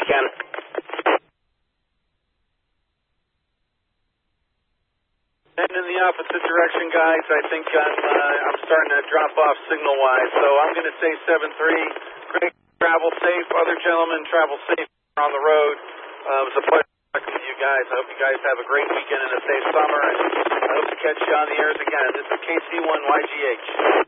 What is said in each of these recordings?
Ken. And in the opposite direction, guys. I think I'm starting to drop off signal-wise, so I'm going to say 7-3. Great, travel safe. Other gentlemen, travel safe on the road. It was a pleasure talking to you guys. I hope you guys have a great weekend and a safe summer, and I hope to catch you on the airs again. This is KC1YGH.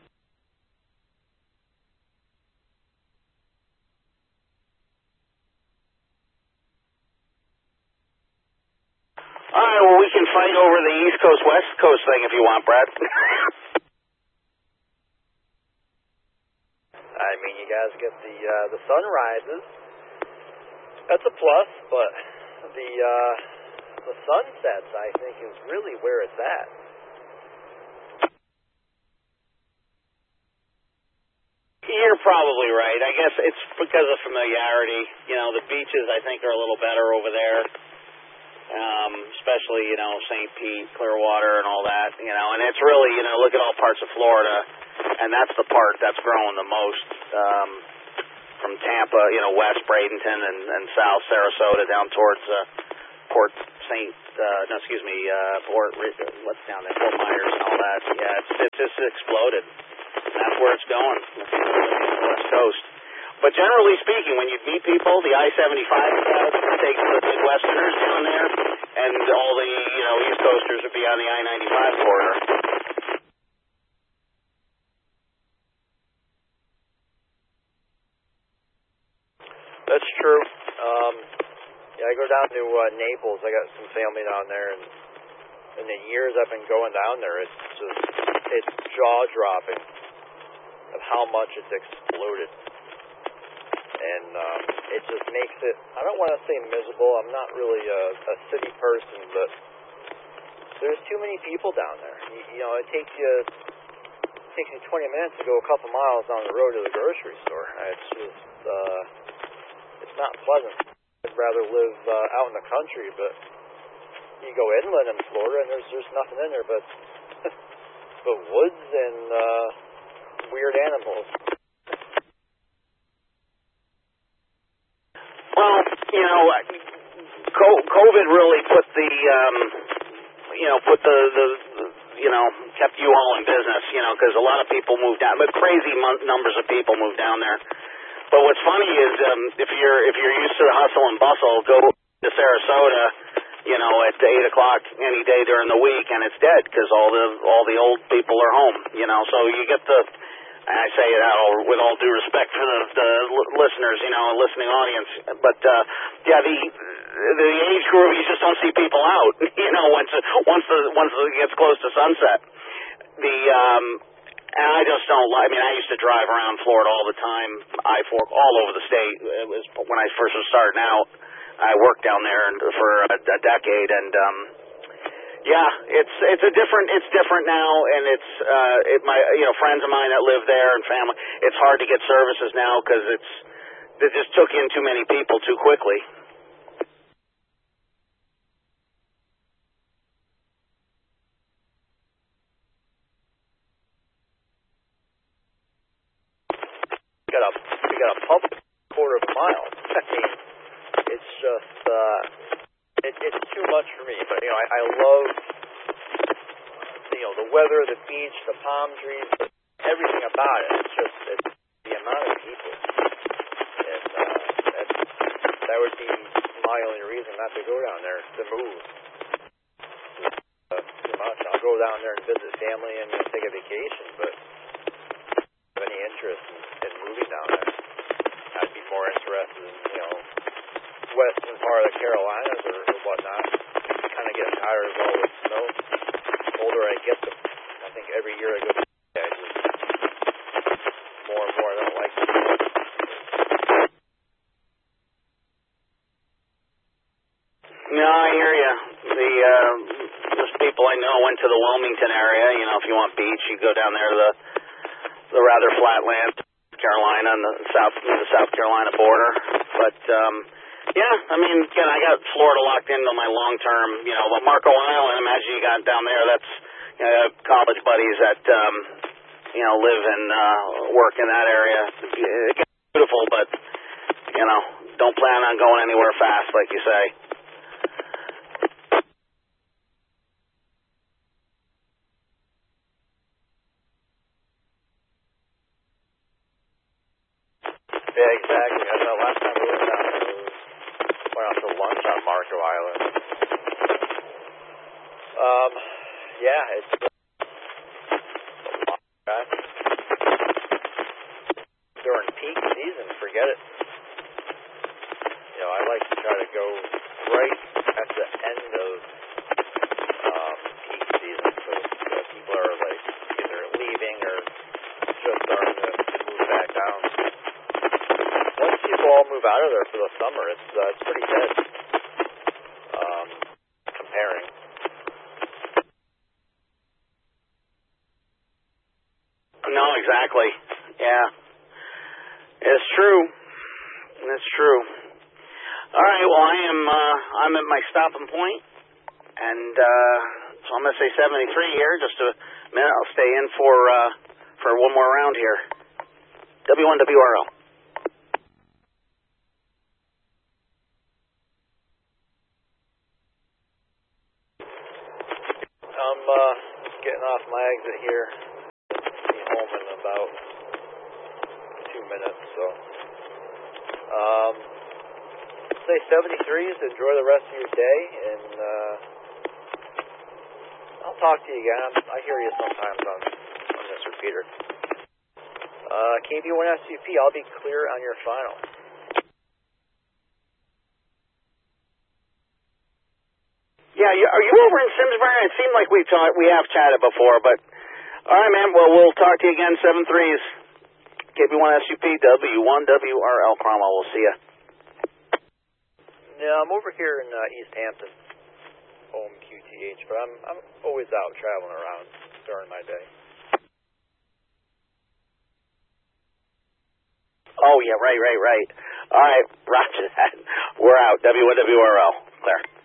All right, well, we can fight over the East Coast, West Coast thing if you want, Brad. I mean, you guys get the sunrises. That's a plus, but the sunsets, I think, is really where it's at. You're probably right. I guess it's because of familiarity. You know, the beaches, I think, are a little better over there. Especially, you know, St. Pete, Clearwater, and all that, you know, and it's really, you know, look at all parts of Florida, and that's the part that's growing the most, from Tampa, you know, west Bradenton and south Sarasota down towards Port what's down there, Fort Myers and all that. Yeah, it's just exploded. And that's where it's going, the West Coast. But generally speaking, when you meet people, the I-75 takes the Midwesterners down there, and all the, you know, East Coasters would be on the I-95 corridor. That's true. Yeah, I go down to Naples. I got some family down there, and in the years I've been going down there, it's jaw-dropping of how much it's exploded. And it just makes it, I don't want to say miserable, I'm not really a city person, but there's too many people down there. You know, it takes you 20 minutes to go a couple miles down the road to the grocery store. It's just, it's not pleasant. I'd rather live out in the country, but you go inland in Florida and there's nothing in there but, but woods and weird animals. Well, you know, COVID really put kept you all in business, you know, because a lot of people moved down, but crazy numbers of people moved down there. But what's funny is if you're used to the hustle and bustle, go to Sarasota, you know, at 8 o'clock any day during the week, and it's dead because all the old people are home, you know. So you get the, I say that with all due respect for the listeners, you know, listening audience, but yeah, the age group, you just don't see people out, you know, once it gets close to sunset. And I just don't like. I mean, I used to drive around Florida all the time, I-4 all over the state. It was when I first was starting out. I worked down there for a decade, and yeah, it's different now, and my friends of mine that live there and family. It's hard to get services now because they just took in too many people too quickly. We got a public quarter of a mile. I mean, it's just it's too much for me. But you know, I love the weather, the beach, the palm trees, everything about it. It's the amount of people, and that would be my only reason not to go down there, to move. Too much. I'll go down there and visit family and take a vacation, but have any interest in moving down there. I'd be more interested in, western part of the Carolinas or whatnot. Kind of get tired of all the snow. The older I get, I think every year I go to more and more I don't like it. No, I hear you. Those people I know went to the Wilmington area. You know, if you want beach, you go down there to the rather flat land, Carolina, and the South Carolina border. But yeah, I mean, again, I got Florida locked into my long term. You know, but Marco Island, imagine you got down there. That's college buddies that live and work in that area. It's beautiful, but don't plan on on going anywhere fast, like you say. Yeah, exactly. I know last time we went down there, we went out to lunch on Marco Island. Yeah, it's during peak season, forget it. You know, I like to try to go right at the end of peak season, so people are like either leaving or just starting to move back down. Once people all move out of there for the summer, it's pretty dead. Comparing. No, exactly. Yeah. It's true. It's true. All right, well, I'm at my stopping point, and so I'm going to say 73 here. Just a minute. I'll stay in for one more round here. W1WRL. I'm getting off my exit here. Be home in about 2 minutes, so say 73s. Enjoy the rest of your day, and I'll talk to you again. I hear you sometimes on this repeater. KB1SUP, I'll be clear on your final. Yeah, are you over in Simsbury? It seemed like we have chatted before, but all right, man. Well, we'll talk to you again. 73s. KB1SUP, W1WRL Cromwell. We'll see you. Yeah, I'm over here in East Hampton, home QTH, but I'm always out traveling around during my day. Oh, yeah, right. All right, roger that. We're out. W1WRL. Clear.